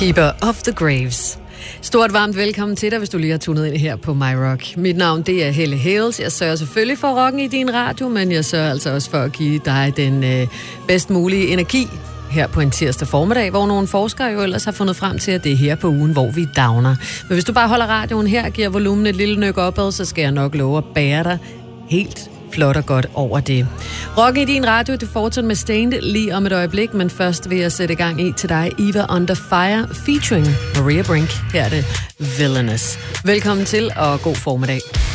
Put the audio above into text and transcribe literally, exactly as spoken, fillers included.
Keeper of the Graves. Stort varmt velkommen til dig, hvis du lige har tunet ind her på My Rock. Mit navn, det er Helle Hales. Jeg sørger selvfølgelig for rocken i din radio, men jeg sørger altså også for at give dig den øh, bedst mulige energi her på en tirsdag formiddag, hvor nogle forskere jo ellers har fundet frem til, at det er her på ugen, hvor vi downer. Men hvis du bare holder radioen her og giver volumen et lille nyk opad, så skal jeg nok love at bære dig helt flot og godt over det. Rock i din radio, det fortsætter med Stained lige om et øjeblik, men først vil jeg sætte i gang i til dig, Eva Under Fire, featuring Maria Brink. Her er det Villainous. Velkommen til, og god formiddag.